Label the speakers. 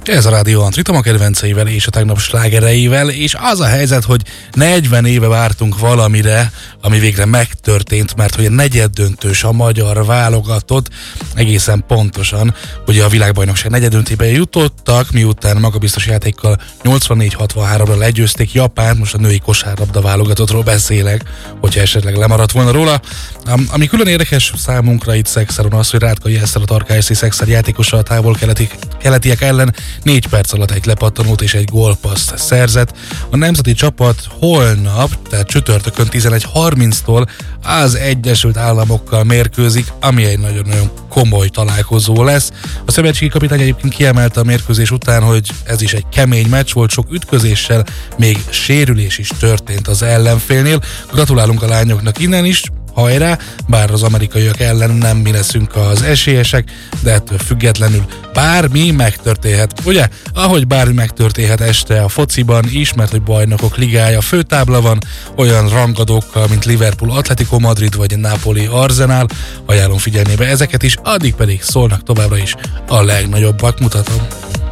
Speaker 1: Ez a Rádió Antritom a kedvenceivel és a tegnap slágereivel, és az a helyzet, hogy 40 éve vártunk valamire, ami végre megtörtént, mert hogy a negyeddöntős a magyar válogatott, egészen pontosan, hogy a világbajnokság negyeddöntőbe jutottak, miután magabiztos játékkal 84-63-ra legyőzték Japánt, most a női kosárlabda válogatottról beszélek, hogyha esetleg lemaradt volna róla. Ami külön érdekes számunkra itt Szexáron az, hogy Rátka Eszter, a Tarkályi Szexár játékosa a távol-keletiek ellen 4 perc alatt egy lepattanót és egy gólpasszt szerzett. A nemzeti csapat holnap, tehát csütörtökön 11:30-tól az Egyesült Államokkal mérkőzik, ami egy nagyon-nagyon komoly találkozó lesz. A szövetségi kapitány egyébként kiemelte a mérkőzés után, hogy ez is egy kemény meccs volt, sok ütközéssel, még sérülés is történt az ellenfélnél. Gratulálunk a lányoknak innen is, hajrá, bár az amerikaiak ellen nem mi leszünk az esélyesek, de ettől függetlenül bármi megtörténhet. Ugye? Ahogy bármi megtörténhet este a fociban is, mert hogy Bajnokok Ligája főtábla van, olyan rangadókkal, mint Liverpool, Atletico Madrid vagy Napoli, Arsenal. Ajánlom figyelmébe ezeket is, addig pedig szólnak továbbra is a legnagyobbak, mutatom.